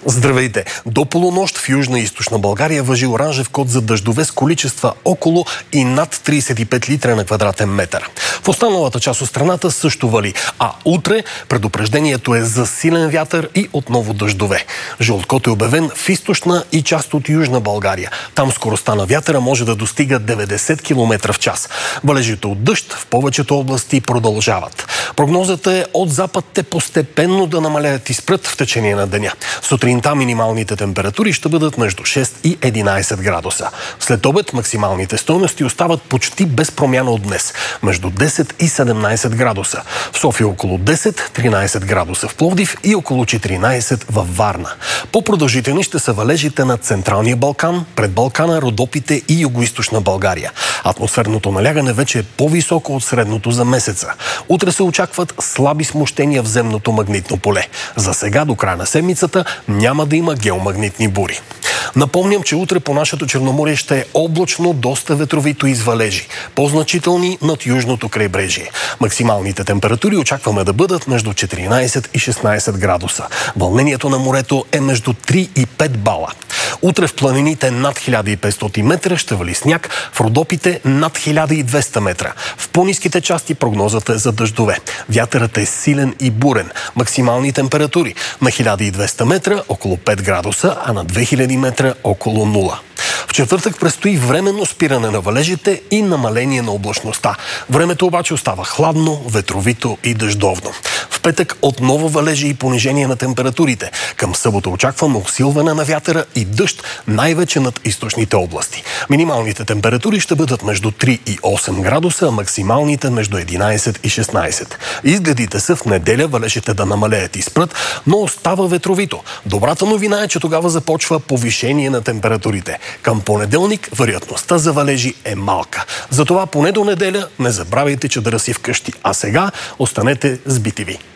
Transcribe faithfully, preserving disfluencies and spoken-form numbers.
Здравейте! До полунощ в Южна и Източна България важи оранжев код за дъждове с количества около и над тридесет и пет литра на квадратен метър. В останалата част от страната също вали, а утре предупреждението е за силен вятър и отново дъждове. Жълт код е обявен в Източна и част от Южна България. Там скоростта на вятъра може да достига деветдесет километра в час. Валежите от дъжд в повечето области продължават. Прогнозата е от запад те постепенно да намалеят и спрат в течение на деня. Сутринта минималните температури ще бъдат между шест и единадесет градуса. След обед максималните стойности остават почти без промяна от днес. Между десет и седемнадесет градуса. В София около десет, тринадесет градуса в Пловдив и около четиринадесет във Варна. По-продължителни ще са валежите на Централния Балкан, пред Балкана, Родопите и Югоизточна България. Атмосферното налягане вече е по-високо от средното за месеца. Утре се очакват слаби смущения в земното магнитно поле. За сега до края на седмицата няма да има геомагнитни бури. Напомням, че утре по нашето Черноморие ще е облачно, доста ветровито и с валежи, по-значителни над южното крайбрежие. Максималните температури очакваме да бъдат между четиринадесет и шестнадесет градуса. Вълнението на морето е между три и пет бала. Утре в планините над хиляда и петстотин метра ще вали сняг, в Родопите над хиляда и двеста метра. В по-ниските части прогнозата е за дъждове. Вятърът е силен и бурен. Максимални температури на хиляда и двеста метра около пет градуса, а на две хиляди метра около нула. В четвъртък предстои временно спиране на валежите и намаление на облачността. Времето обаче остава хладно, ветровито и дъждовно. В петък отново валежи и понижение на температурите. Към събота очакваме усилване на вятъра и дъжд, най-вече над източните области. Минималните температури ще бъдат между три и осем градуса, а максималните между единадесет и шестнадесет. Изгледите са в неделя валежите да намалеят и спрат, но остава ветровито. Добрата новина е, че тогава започва повишение на температурите. Към понеделник вероятността за валежи е малка. Затова поне до неделя не забравяйте чадъра си вкъщи. А сега останете с би ти ви.